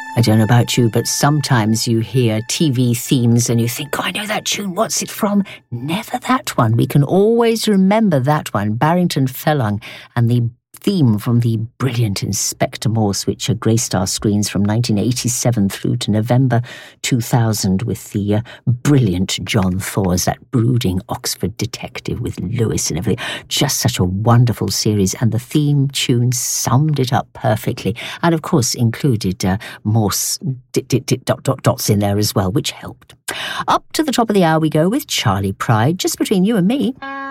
I don't know about you, but sometimes you hear TV themes and you think, oh, I know that tune, what's it from? Never that one. We can always remember that one, Barrington Felling, and the theme from the brilliant Inspector Morse, which graced our screens from 1987 through to November 2000 with the brilliant John Thors, that brooding Oxford detective with Lewis and everything. Just such a wonderful series, and the theme tune summed it up perfectly, and of course included Morse dots in there as well, which helped. Up to the top of the hour we go with Charlie Pride, just between you and me.